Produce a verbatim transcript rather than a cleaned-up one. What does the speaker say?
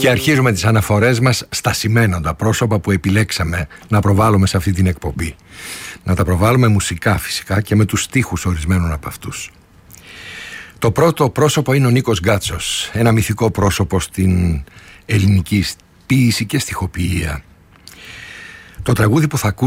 Και αρχίζουμε τις αναφορές μας στα σημαίνοντα πρόσωπα που επιλέξαμε να προβάλλουμε σε αυτή την εκπομπή. Να τα προβάλλουμε μουσικά φυσικά και με τους στίχους ορισμένων από αυτούς. Το πρώτο πρόσωπο είναι ο Νίκος Γκάτσος, ένα μυθικό πρόσωπο στην ελληνική ποίηση και στιχοποιία. Το τραγούδι που θα ακούσουμε